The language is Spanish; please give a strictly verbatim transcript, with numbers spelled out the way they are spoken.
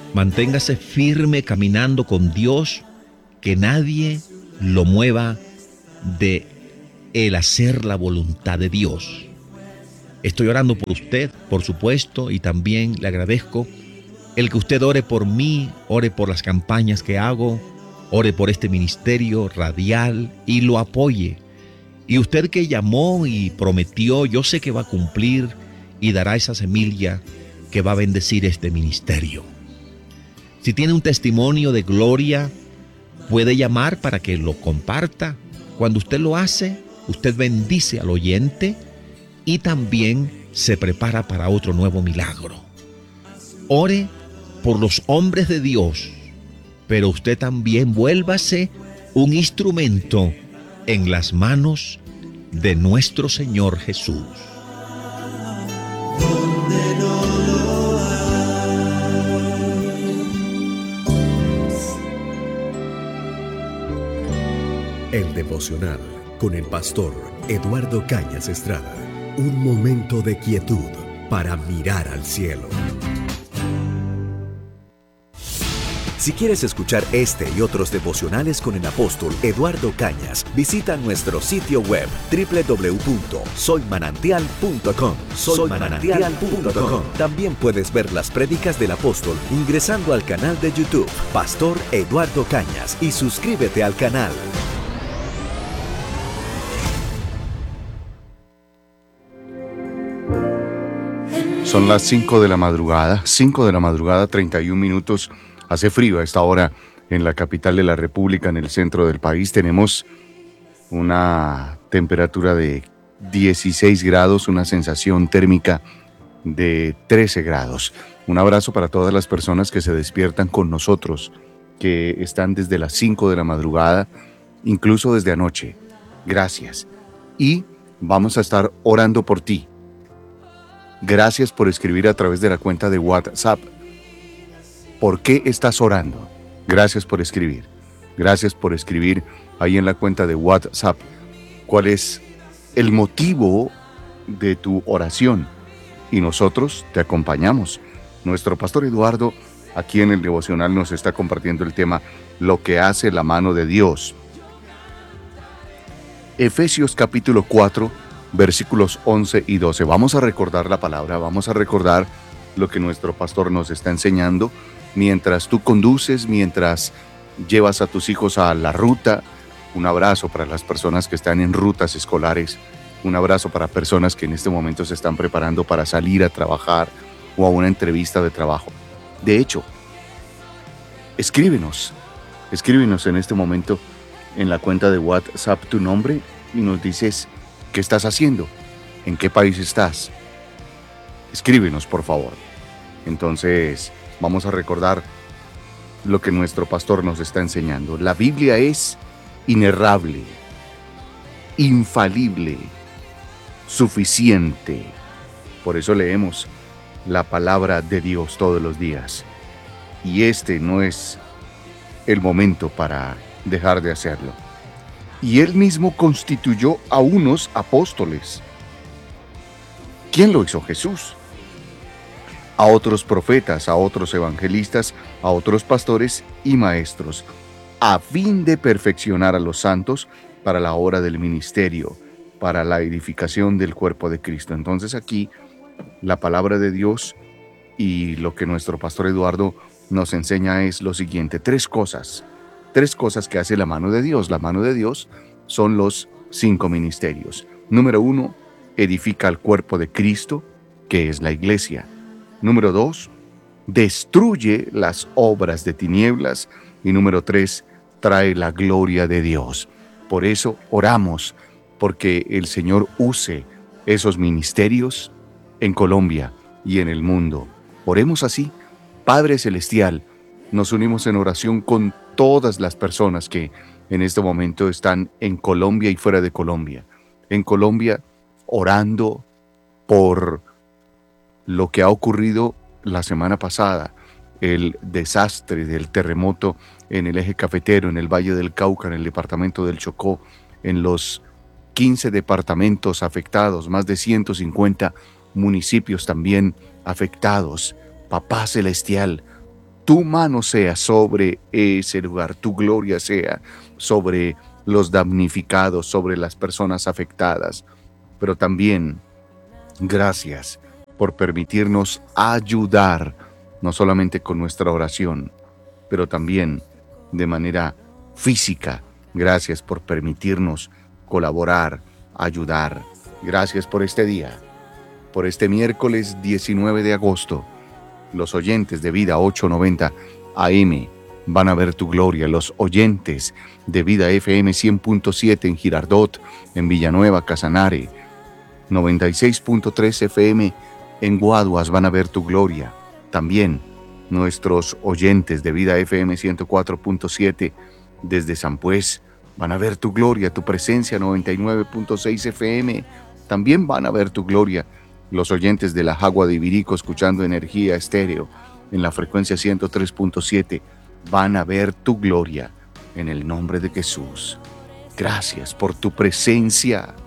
Manténgase firme caminando con Dios, que nadie lo mueva de el hacer la voluntad de Dios. Estoy orando por usted, por supuesto, y también le agradezco el que usted ore por mí, ore por las campañas que hago, ore por este ministerio radial y lo apoye. Y usted que llamó y prometió, yo sé que va a cumplir y dará esa semilla que va a bendecir este ministerio. Si tiene un testimonio de gloria, puede llamar para que lo comparta. Cuando usted lo hace, usted bendice al oyente y también se prepara para otro nuevo milagro. Ore por los hombres de Dios, pero usted también vuélvase un instrumento en las manos de nuestro Señor Jesús. El devocional con el pastor Eduardo Cañas Estrada. Un momento de quietud para mirar al cielo. Si quieres escuchar este y otros devocionales con el apóstol Eduardo Cañas, visita nuestro sitio web doble u doble u doble u punto soy manantial punto com. soy manantial punto com. También puedes ver las prédicas del apóstol ingresando al canal de YouTube Pastor Eduardo Cañas y suscríbete al canal. Son las cinco de la madrugada, cinco de la madrugada, treinta y un minutos. Hace frío a esta hora en la capital de la República, en el centro del país. Tenemos una temperatura de dieciséis grados, una sensación térmica de trece grados. Un abrazo para todas las personas que se despiertan con nosotros, que están desde las cinco de la madrugada, incluso desde anoche. Gracias. Y vamos a estar orando por ti. Gracias por escribir a través de la cuenta de WhatsApp. ¿Por qué estás orando? Gracias por escribir. Gracias por escribir ahí en la cuenta de WhatsApp. ¿Cuál es el motivo de tu oración? Y nosotros te acompañamos. Nuestro pastor Eduardo, aquí en el devocional, nos está compartiendo el tema Lo que hace la mano de Dios. Efesios capítulo cuatro, versículos once y doce. Vamos a recordar la palabra, vamos a recordar lo que nuestro pastor nos está enseñando mientras tú conduces, mientras llevas a tus hijos a la ruta. Un abrazo para las personas que están en rutas escolares, un abrazo para personas que en este momento se están preparando para salir a trabajar o a una entrevista de trabajo. De hecho, escríbenos, escríbenos en este momento en la cuenta de WhatsApp tu nombre y nos dices qué estás haciendo, en qué país estás. Escríbenos, por favor. Entonces, vamos a recordar lo que nuestro pastor nos está enseñando. La Biblia es inerrable, infalible, suficiente. Por eso leemos la palabra de Dios todos los días. Y este no es el momento para dejar de hacerlo. Y Él mismo constituyó a unos apóstoles. ¿Quién lo hizo? Jesús. A otros profetas, a otros evangelistas, a otros pastores y maestros, a fin de perfeccionar a los santos para la obra del ministerio, para la edificación del cuerpo de Cristo. Entonces aquí la palabra de Dios y lo que nuestro pastor Eduardo nos enseña es lo siguiente: tres cosas, tres cosas que hace la mano de Dios. La mano de Dios son los cinco ministerios. Número uno, edifica al cuerpo de Cristo, que es la iglesia. Número dos, destruye las obras de tinieblas. Y número tres, trae la gloria de Dios. Por eso oramos, porque el Señor use esos ministerios en Colombia y en el mundo. Oremos así. Padre Celestial, nos unimos en oración con todas las personas que en este momento están en Colombia y fuera de Colombia. En Colombia, orando por lo que ha ocurrido la semana pasada, el desastre del terremoto en el eje cafetero, en el Valle del Cauca, en el departamento del Chocó, en los quince departamentos afectados, más de ciento cincuenta municipios también afectados. Papá Celestial, tu mano sea sobre ese lugar, tu gloria sea sobre los damnificados, sobre las personas afectadas. Pero también, gracias por permitirnos ayudar, no solamente con nuestra oración, pero también de manera física. Gracias por permitirnos colaborar, ayudar. Gracias por este día, por este miércoles diecinueve de agosto. Los oyentes de Vida ochocientos noventa A M van a ver tu gloria. Los oyentes de Vida F M cien punto siete en Girardot, en Villanueva, Casanare, noventa y seis punto tres F M en Guaduas van a ver tu gloria. También nuestros oyentes de Vida F M ciento cuatro punto siete desde San Pues van a ver tu gloria, tu presencia. Noventa y nueve punto seis F M también van a ver tu gloria. Los oyentes de la Jagua de Ibirico escuchando Energía Estéreo en la frecuencia ciento tres punto siete van a ver tu gloria en el nombre de Jesús. Gracias por tu presencia.